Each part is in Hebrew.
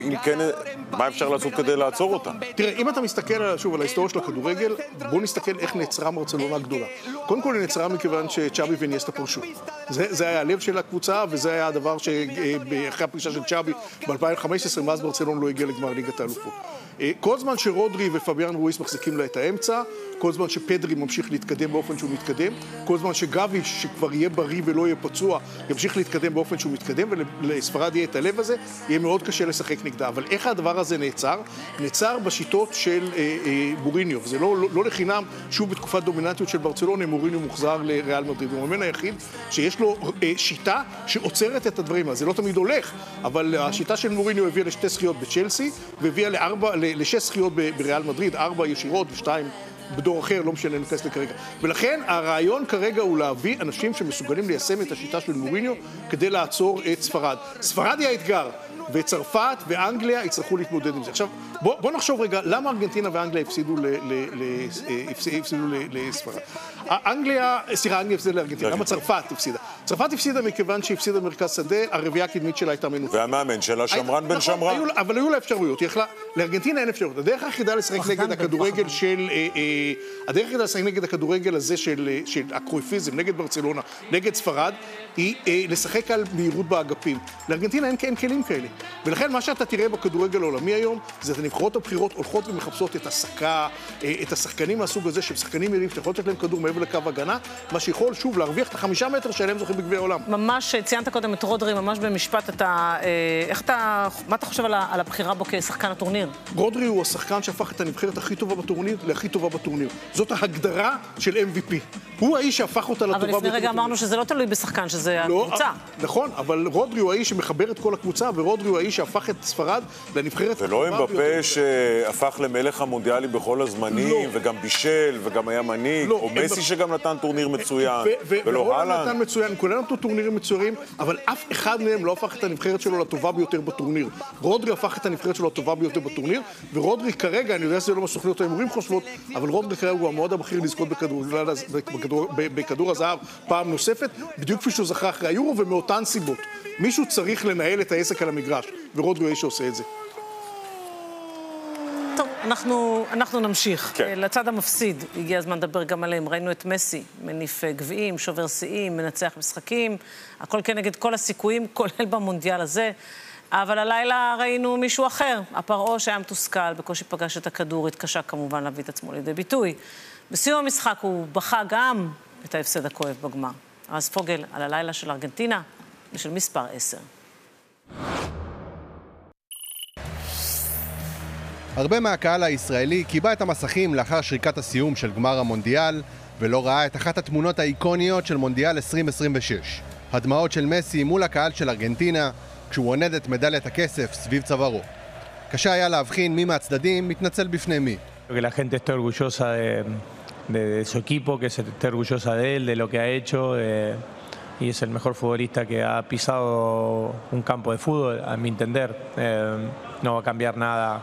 אם כן, מה אפשר לעשות כדי לעצור אותה? תראה, אם אתה מסתכל שוב על ההיסטוריה של הכדורגל, בוא נסתכל איך נעצרה ברצלונה הגדולה. קודם כל היא נעצרה מכיוון שצ'אבי ואיניאסטה פרשו. זה היה הלב של הקבוצה, וזה היה הדבר שאחרי הפרישה של צ'אבי ב-2015, מאז ברצלונה לא הגיע לגמר ליגת האלופות. כל זמן שרודרי ופביאן רויס מחזיקים לה את האמצע, כל זמן שפדרי ממשיך להתקדם באופן שהוא מתקדם, כל זמן שגביש, שכבר יהיה בריא ולא יהיה פצוע, ימשיך להתקדם באופן שהוא מתקדם, ולספרד יהיה את הלב הזה, יהיה מאוד קשה לשחק נגדה. אבל איך הדבר הזה נעצר? נעצר בשיטות של מוריניו, וזה לא לחינם, שוב בתקופת דומיננטיות של ברצלונה, מוריניו מוחזר לריאל מדריד. הוא המאמן היחיד שיש לו שיטה שעוצרת את הדברים האלה. זה לא תמיד הולך, אבל השיטה של מוריניו הביאה לשתי זכיות בצ'לסי, והביאה לשש זכיות בריאל מדריד, 4 ישירות ו2 בדור אחר, לא משנה, נכנס לכרגע. ולכן הרעיון כרגע הוא להביא אנשים שמסוגלים ליישם את השיטה של מוריניו כדי לעצור את ספרד. ספרד היא האתגר, וצרפת ואנגליה יצטרכו להתמודד עם זה. עכשיו, בוא נחשוב רגע, למה ארגנטינה ואנגליה הפסידו לספרד? אנגליה הפסידה לארגנטינה, למה צרפת הפסידה? צרפת הפסידה מכיוון שהפסידה במרכז שדה, הרביעייה הקדמית שלה הייתה מנוצחת. והמאמן שלה שמרן בן שמרן. אבל היו לה אפשרויות, לארגנטינה אין אפשרויות. הדרך היחידה לשחק נגד הכדורגל נגד הכדורגל הזה של הקרויפיזם, נגד ברצלונה, נגד ספרד, היא לשחק על מהירות באגפים. לארגנטינה אין כלים כאלה. ולכן מה שאתה תראה בכדורגל העולמי היום, זה את הנבחרות הבחירות הולכות ומחפשות את הסקה, את השחקנים מהסוג הזה, שהם שחקנים מהירים, שיכול לתת להם כדור מעבר לקו הגנה, מה שיכול שוב להרוויח את 5 מטר שלהם זוכים בגביע העולם. ממש ציינת קודם את רודרי, ממש במשפט, מה אתה חושב על הבחירה בו כשחקן הטורניר? רודרי הוא השחקן שהפך את הנבחרת הכי טובה בטורניר להכי טובה בטורניר. זאת ההגדרה של MVP. הוא האיש שהפך אותה לטובה אבל לפני רגע אמרנו שזה לא תלוי בשחקן, שזה הקבוצה. נכון, אבל רודרי הוא האיש שמחבר את כל הקבוצה, ורודרי הוא האיש שהפך את ספרד לנבחרת ולא אמבפה שהפך למלך המונדיאלי בכל הזמנים, וגם בישל, וגם היה מנהיג, או מסי שגם נתן טורניר מצוין, ולא הלנד. כולם נתנו טורנירים מצוינים, אבל אף אחד מהם לא הפך את הנבחרת שלו לטובה ביותר בטורניר. רודרי הפך את הנבחרת שלו לטובה ביותר בטורניר, ורודרי כרגע, אני יודע שזה לא מה סוכנויות ההימורים חושבות, אבל רודרי כרגע הוא המועמד הבכיר לזכות בכדור הזהב פעם נוספת, בדיוק כפי שהוא זכה אחרי היורו, ומאותן סיבות. מישהו צריך לנהל את העסק על המגרש, ורודרי הוא האיש שעושה את זה. טוב, אנחנו נמשיך. כן. לצד המפסיד, הגיע הזמן לדבר גם עליהם. ראינו את מסי, מניף גביעים, שובר שיאים, מנצח משחקים, הכל כנגד כל הסיכויים, כולל במונדיאל הזה. אבל הלילה ראינו מישהו אחר, הפרעה שהיה מתוסכל, בקושי פגש את הכדור, התקשה כמובן להביא את עצמו לידי ביטוי. בסיום המשחק הוא בכה גם את ההפסד הכואב בגמר. רז פוגל על הלילה של ארגנטינה ושל מספר 10. הרבה מהקהל הישראלי קיבע את המסכים לאחר שריקת הסיום של גמר המונדיאל, ולא ראה את אחת התמונות האיקוניות של מונדיאל 2026. הדמעות של מסי מול הקהל של ארגנטינה, כשהוא עונד את מדליית הכסף סביב צווארו. קשה היה להבחין מי מהצדדים מתנצל בפני מי. La gente está orgullosa de su equipo, que se esté orgullosa de él, de lo que ha hecho, y es el mejor futbolista que ha pisado un campo de fútbol, a mi entender. No va a cambiar nada.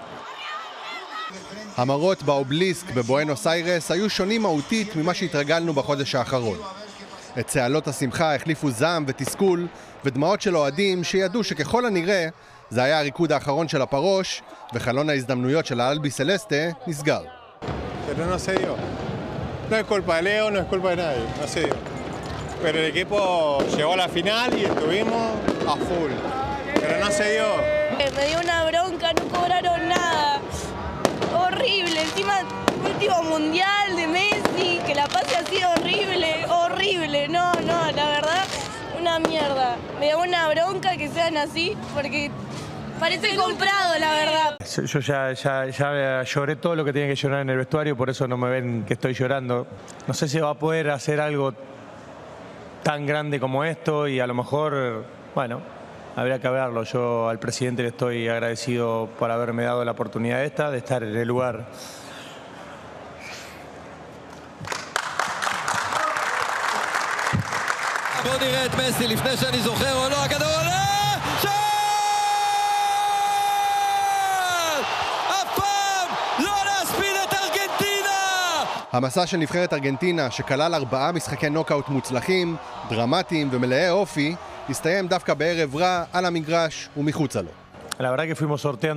המראות באובליסק בבואנוס איירס היו שונים מהותית ממה שהתרגלנו בחודש האחרון. את צהלות השמחה החליפו זעם ותסכול ודמעות של אוהדים שידעו שככל הנראה זה היה הריקוד האחרון של הפרוש וחלון ההזדמנויות של האלבי סלסטה נסגר. Pero no se dio. No es culpa de Leo, no es culpa de nadie, no se dio. Pero el equipo llegó a la final y estuvimos a full. Pero no se dio. Me dio una bronca, no cobraron nada. Horrible, encima último mundial de Messi, que la pase ha sido horrible. No, la verdad, una mierda. Me da una bronca que sean así, porque parece comprado, la verdad. Yo ya lloré todo lo que tenía que llorar en el vestuario, por eso no me ven que estoy llorando. No sé si va a poder hacer algo tan grande como esto y a lo mejor, bueno, habría que verlo. Yo al presidente le estoy agradecido por haberme dado la oportunidad esta, de estar en el lugar. בואו נראה את מסי לפני שאני זוכר או לא, הכדור עולה! שער! אף פעם לא להספיד את ארגנטינה! המסע של נבחרת ארגנטינה, שכלל 4 משחקי נוקאוט מוצלחים, דרמטיים ומלאי אופי, הסתיים דווקא בערב רע על המגרש ומחוצה לו. La verdad que fuimos sorteando